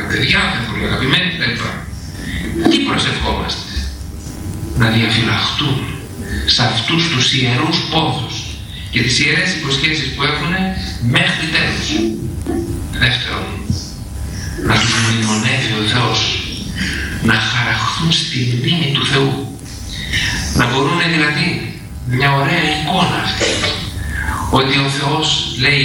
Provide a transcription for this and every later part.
παιδιά, δεν πολύ αγαπημένοι κτλ. Τι προσευχόμαστε? Να διαφυλαχτούν σε αυτούς τους ιερούς πόθους και τις ιερές υποσχέσεις που έχουν μέχρι τέλους. Δεύτερον, να τους μνημονεύει ο Θεός, να χαραχθούν στη μνήμη του Θεού, να μπορούν δηλαδή μια ωραία εικόνα αυτή, ότι ο Θεός λέει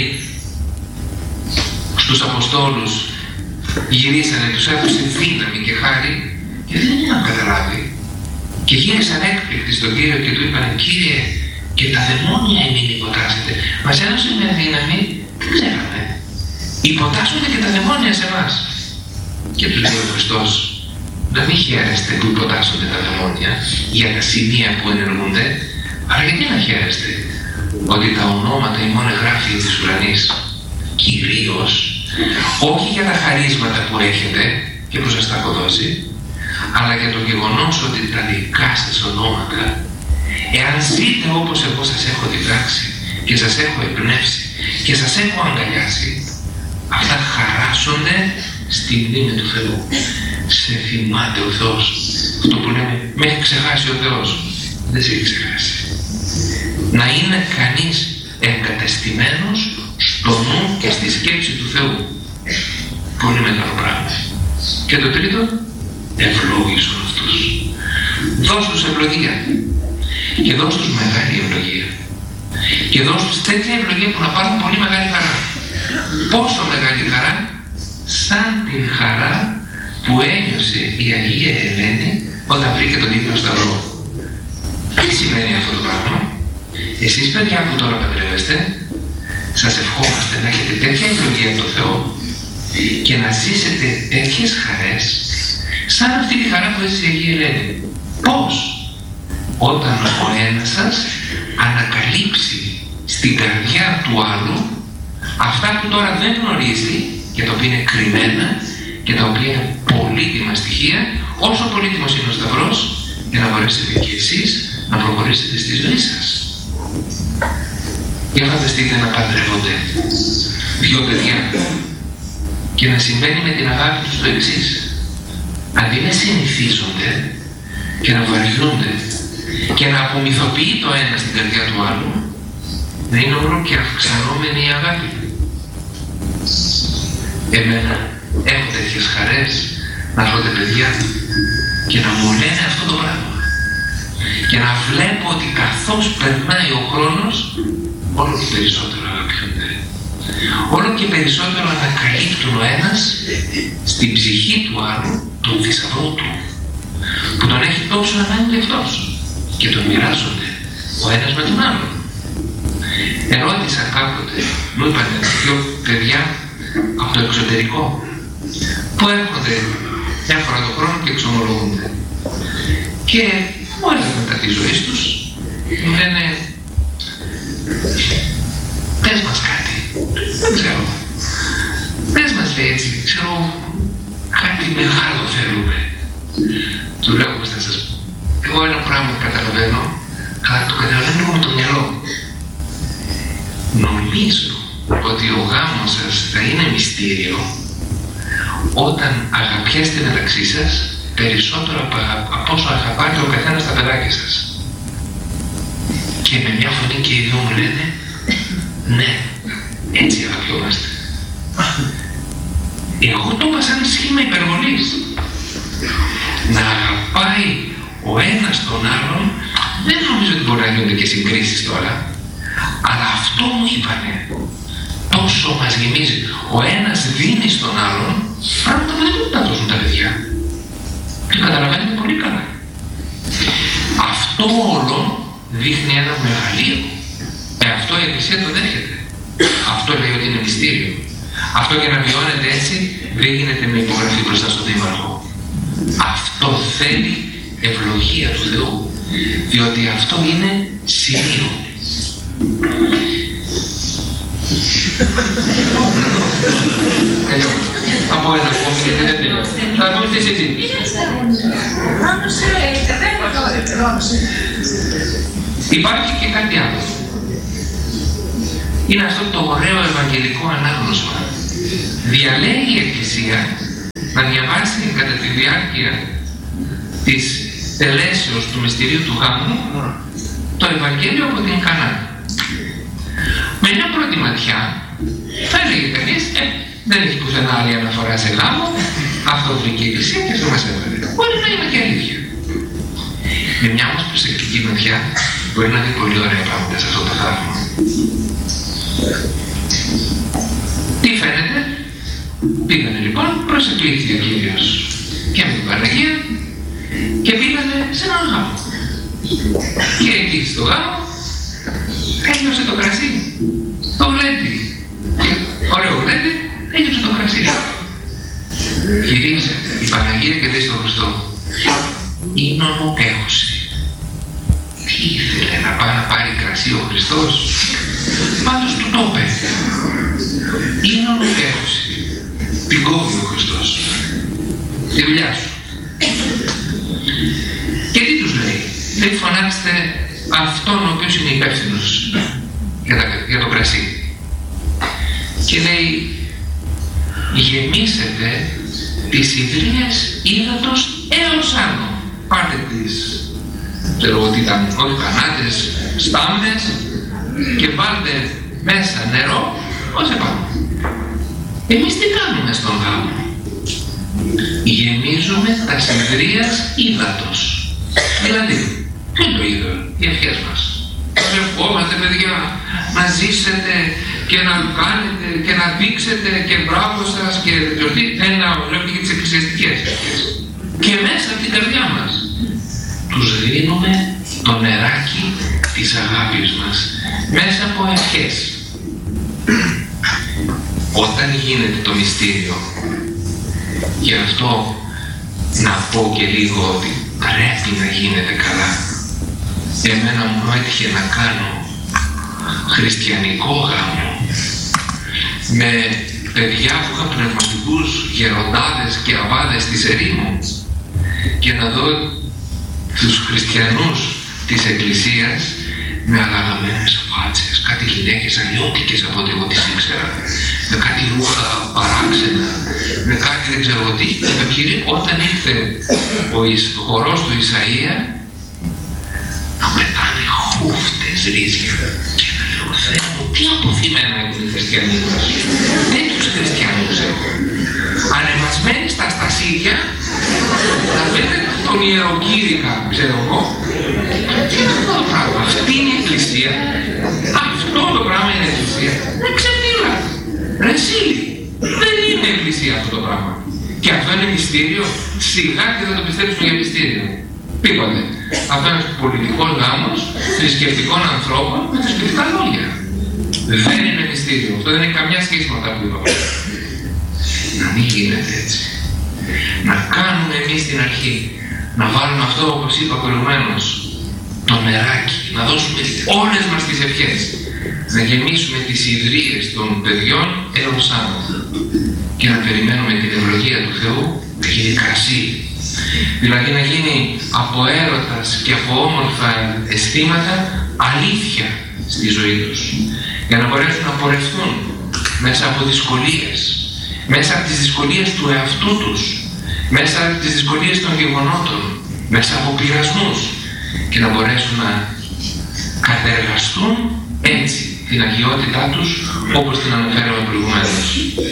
στους Αποστόλους, γυρίσανε, τους έδωσε δύναμη και χάρη και δεν είχαν καταλάβει και γύρισαν έκπληκτοι στον Κύριο και του είπαν, Κύριε, και τα δαιμόνια εμείς υποτάσσετε. Μας έδωσε μια δύναμη, δεν ξέραμε. Υποτάσσονται και τα δαιμόνια σε εμάς. Και του λέει ο Χριστός, να μην χαίρεστε που υποτάσσονται τα δαιμόνια για τα σημεία που ενεργούνται, αλλά γιατί να χαίρεστε? Ότι τα ονόματα ημών εγγράφει της ουρανής, κυρίως, όχι για τα χαρίσματα που έχετε και που σας τα έχω δώσει, αλλά για το γεγονός ότι τα δικά σας ονόματα, εάν ζείτε όπως εγώ σας έχω διδάξει και σας έχω εμπνεύσει και σας έχω αγκαλιάσει, αυτά χαράσσονται στη μνήμη του Θεού. Σε θυμάται ο Θεός. Αυτό που λέμε, με έχει ξεχάσει ο Θεός. Δεν σε έχει ξεχάσει. Να είναι κανείς εγκατεστημένος στο νου και στη σκέψη του Θεού. Πολύ μεγάλο πράγμα. Και το τρίτο, ευλόγησον αυτούς. Δώσ' τους ευλογία. Και δώσ' τους μεγάλη ευλογία. Και δώσ' τους τέτοια ευλογία που να πάρουν πολύ μεγάλη χαρά. Πόσο μεγάλη χαρά? Σαν την χαρά που ένιωσε η Αγία Ελένη όταν βρήκε τον ίδιο σταυρό. Τι σημαίνει αυτό το πράγμα? Εσείς παιδιά που τώρα παντρεύεστε, σας ευχόμαστε να έχετε τέτοια ευλογία από τον Θεό και να ζήσετε τέτοιες χαρές σαν αυτή τη χαρά που έζησε η Αγία Ελένη. Πώς? Όταν ο ένας σας ανακαλύψει στην καρδιά του άλλου αυτά που τώρα δεν γνωρίζει και τα οποία είναι κρυμμένα και τα οποία είναι πολύτιμα στοιχεία, όσο πολύτιμος είναι ο σταυρός, για να μπορέσετε και εσείς να προχωρήσετε στη ζωή σας. Για φανταστείτε να παντρεύονται δύο παιδιά και να συμβαίνει με την αγάπη τους το εξής. Αντί να συνηθίζονται και να βαριούνται και να απομυθοποιεί το ένα στην καρδιά του άλλου, να είναι όλο και αυξανόμενη η αγάπη. Εμένα έχω τέτοιες χαρές να έρχονται παιδιά και να μου λένε αυτό το πράγμα και να βλέπω ότι καθώς περνάει ο χρόνος όλο και περισσότερο αγαπιούνται, όλο και περισσότερο ανακαλύπτουν ο ένας στην ψυχή του άλλου τον θησαυρό του που τον έχει τόσο ανάγκη αυτός και τον μοιράζονται ο ένας με τον άλλον. Ερώτησα κάποτε, μου είπαν δύο παιδιά από το εξωτερικό που έρχονται μια φορά το χρόνο και εξομολογούνται και μου έλεγαν μετά τη ζωή τους, μου λένε, πες μας κάτι, δεν ξέρω, πες μας λέει έτσι, ξέρω, κάτι μεγάλο θέλουμε. Του λέω πως θα σας πω, εγώ ένα πράγμα καταλαβαίνω, αλλά το καταλαβαίνω λίγο με το μυαλό. Νομίζω ότι ο γάμος σας θα είναι μυστήριο όταν αγαπιέστε μεταξύ σας περισσότερο από όσο αγαπάτε ο καθένας τα παιδάκια σας. Και με μια φωνή και οι δύο μου λένε, ναι, έτσι αγαπιόμαστε. Εγώ το είπα σαν σχήμα υπερβολής. Να αγαπάει ο ένας τον άλλον, δεν νομίζω ότι μπορεί να γίνονται και συγκρίσεις τώρα, αλλά αυτό μου είπανε. Τόσο μας γεμίζει. Ο ένας δίνει στον άλλον πράγματα που δεν μπορούν να δώσουν τα παιδιά. Και καταλαβαίνετε πολύ καλά. Αυτό όλο δείχνει ένα μεγαλείο. Αυτό η Εκκλησία το δέχεται. Αυτό λέει ότι είναι μυστήριο. Αυτό για να βιώνεται έτσι δεν γίνεται με υπογραφή μπροστά στον Δήμαρχο. Αυτό θέλει ευλογία του Θεού. Διότι αυτό είναι σημείο. Από ένα ακόμη γιατί δεν τελειώσει. Θα ακολουθήσει εσύ. Υπάρχει και κάτι άλλο. Είναι αυτό το ωραίο ευαγγελικό ανάγνωσμα. Διαλέγει η Εκκλησία να διαβάσει κατά τη διάρκεια της τελέσεως του μυστηρίου του γάμου το Ευαγγέλιο από την Κανά. Με μια πρώτη ματιά θα έλεγε κανείς, δεν έχει πουθενά άλλη αναφορά σε γάμο, αυτό βρήκε η Εκκλησία και αυτό μας έβαλε. Μπορεί να είναι και αλήθεια. Με μια όμως προσεκτική ματιά μπορεί να δει πολύ ωραία πράγματα σε αυτό το θαύμα. Τι φαίνεται? Πήγανε λοιπόν, προσεκλήθηκε ο Κύριος και με την Παναγία και πήγανε σε έναν γάμο. Και εκεί στο γάμο έλειωσε το κρασί, το γλέντι. Ωραίο γλέντι, έλειωσε το κρασί. Γυρίζει η Παναγία και λέει στον Χριστό, είναι ομοπέχωση. Τι ήθελε να πάει να πάρει κρασί ο Χριστός? Πάντως του το είπε. Είναι ομοπέχωση. Την κόβει ο Χριστός. Τη δουλειά σου. Και τι τους λέει? Λέει, φωνάξτε αυτόν ο οποίος είναι υπεύθυνος για το κρασί. Και λέει, γεμίσετε τις ιδρύες ύδατος έως άνω. Πάρτε τις, ξέρω ότι ήταν όλοι κανάτες, στάμπες και βάλτε μέσα νερό ως επάνω. Εμείς τι κάνουμε στον γάμο? Γεμίζουμε τα ιδρύες ύδατος. Δηλαδή, ποιο είναι το είδο? Οι ευχές μας. Σας ευχόμαστε, παιδιά, να ζήσετε και να κάνετε και να δείξετε και μπράβο σας και δεν βλέπετε και τις εκκλησιαστικές ευχές. Και μέσα από την καρδιά μας τους δίνουμε το νεράκι της αγάπης μας μέσα από ευχές. Όταν γίνεται το μυστήριο, γι' αυτό να πω και λίγο ότι πρέπει να γίνεται καλά. Εμένα μου έτυχε να κάνω χριστιανικό γάμο με παιδιά που είχαν πνευματικούς γεροντάδες και αβάδες της ερήμου και να δω τους χριστιανούς της Εκκλησίας με αγαγαμένες φάτσες, κάτι γυναίκες αλλιώτικες από ό,τι εγώ τις ήξερα, με κάτι ρούχα παράξενα, με κάτι δεν ξέρω τι. Όταν ήρθε ο χορός του Ισαΐα, να πετάνε χούφτες ρίζια και να λέω, Θεέ μου, τι αποθυμένα έχουν οι χριστιανοί μας. Τέτοιους χριστιανούς έχω. Ανεβασμένοι στα στασίδια, να πείτε τον ιεροκήρυκα, ξέρω εγώ. Τι είναι αυτό το πράγμα? Αυτή είναι η Εκκλησία. Αυτό το πράγμα είναι η Εκκλησία. Δεν ξεφύλλα. Ρε σύλλη. Δεν είναι Εκκλησία αυτό το πράγμα. Και αυτό είναι μυστήριο. Σιγά και θα το πιστέψουμε για μυστήριο. Τίποτε. Αυτό είναι πολιτικός γάμος θρησκευτικών ανθρώπων με θρησκευτικά λόγια. Δεν είναι μυστήριο. Αυτό δεν έχει καμιά σχέση με αυτά που είπαμε. Να μην γίνεται έτσι. Να κάνουμε εμείς την αρχή. Να βάλουμε αυτό, όπως είπα προηγουμένως, το νεράκι. Να δώσουμε όλες μας τις ευχές. Να γεμίσουμε τις ιδρύες των παιδιών έως άνω. Και να περιμένουμε την ευλογία του Θεού να γίνει κρασί. Δηλαδή να γίνει από έρωτας και από όμορφα αισθήματα αλήθεια στη ζωή τους. Για να μπορέσουν να πορευτούν μέσα από δυσκολίες. Μέσα από τις δυσκολίες του εαυτού τους. Μέσα από τις δυσκολίες των γεγονότων. Μέσα από πειρασμούς. Και να μπορέσουν να κατεργαστούν έτσι την αγιότητά τους όπως την αναφέραμε προηγουμένως.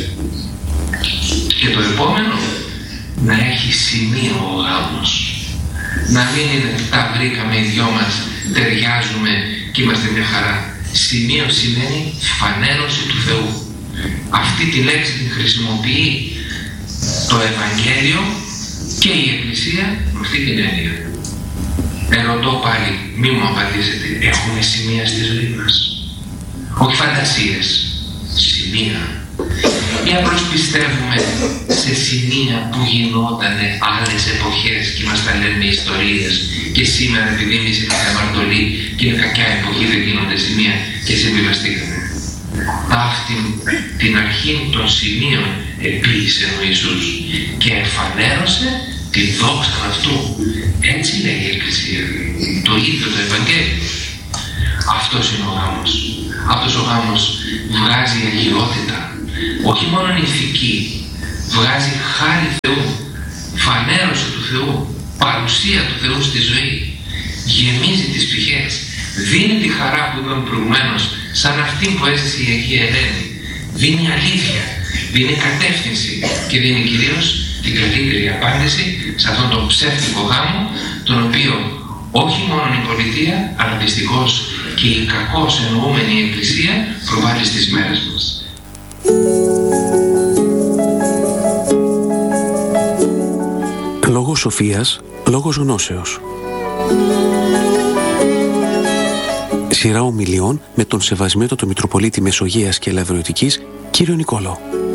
Και το επόμενο, να έχει σημείο ο γάμος. Να μην είναι τα βρήκαμε οι δυο μας, ταιριάζουμε και είμαστε μια χαρά. Σημείο σημαίνει φανέρωση του Θεού. Αυτή τη λέξη την χρησιμοποιεί το Ευαγγέλιο και η Εκκλησία με αυτή την έννοια. Ερωτώ πάλι, μη μου απαντήσετε, έχουμε σημεία στη ζωή μας? Όχι φαντασίες, σημεία. Ή απλώς πιστεύουμε σε σημεία που γινότανε άλλες εποχές και μας τα λένε ιστορίες και σήμερα επειδή εμείς είμαστε αμαρτωλοί και είναι κακιά εποχή δεν γίνονται σημεία και συμβιβαστήκαμε. Αυτή την αρχή των σημείων επίλυσε ο Ιησούς και εφανέρωσε τη δόξα αυτού. Έτσι λέει η Εκκλησία, το ίδιο το Ευαγγέλιο. Αυτός είναι ο γάμος. Αυτός ο γάμος βγάζει αγιότητα, όχι μόνο ηθική, βγάζει χάρη Θεού ενημέρωση του Θεού, παρουσία του Θεού στη ζωή, γεμίζει τις ψυχές, δίνει τη χαρά που είπαμε προηγουμένως, σαν αυτή που έζησε η Αγία Ελένη, δίνει αλήθεια, δίνει κατεύθυνση και δίνει κυρίως την καλύτερη απάντηση σε αυτόν τον ψεύτικο γάμο, τον οποίο όχι μόνο η πολιτεία, αλλά δυστυχώς και η κακώς εννοούμενη Εκκλησία προβάλλει στις μέρες μας. Λόγος σοφίας, λόγος γνώσεως. Σειρά ομιλιών με τον Σεβασμιότατο Μητροπολίτη Μεσογείας και Ελευρωτικής, κύριο Νικόλαο.